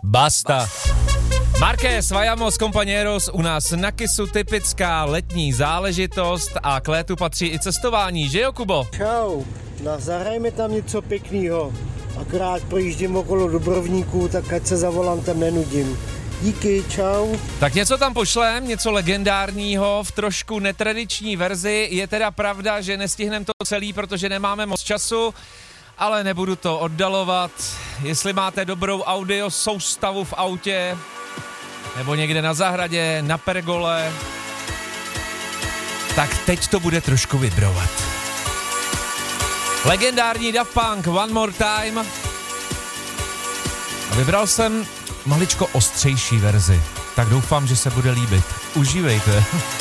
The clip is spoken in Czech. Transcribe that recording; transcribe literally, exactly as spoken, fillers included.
Basta. Marqués, Vayamos, Compañeros u nás na Kissu, typická letní záležitost a k létu patří i cestování, že jo, Kubo? Čau, no zahrajme tam něco pěknýho. Akorát projíždím okolo Dubrovníků, tak ať se za volantem nenudím. Díky, čau. Tak něco tam pošlem, něco legendárního v trošku netradiční verzi. Je teda pravda, že nestihneme to celý, protože nemáme moc času, ale nebudu to oddalovat. Jestli máte dobrou audio soustavu v autě, nebo někde na zahradě, na pergole, tak teď to bude trošku vibrovat. Legendární Daft Punk, One More Time. A vybral jsem maličko ostřejší verzi, tak doufám, že se bude líbit. Užívejte.